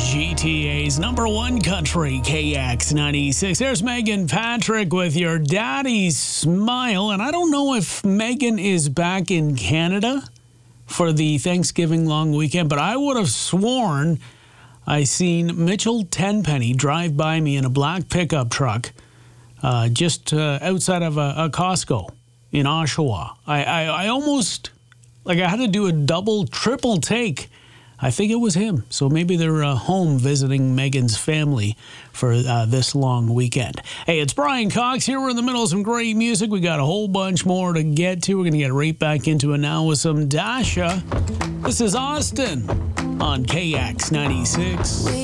GTA's number one country, KX96. There's Megan Patrick with your daddy's smile. And I don't know if Megan is back in Canada for the Thanksgiving long weekend, but I would have sworn I seen Mitchell Tenpenny drive by me in a black pickup truck just outside of a Costco in Oshawa. I almost, I had to do a double, triple take. I think it was him. So maybe they're home visiting Megan's family for this long weekend. Hey, it's Brian Cox here. We're in the middle of some great music. We got a whole bunch more to get to. We're going to get right back into it now with some Dasha. This is Austin on KX96.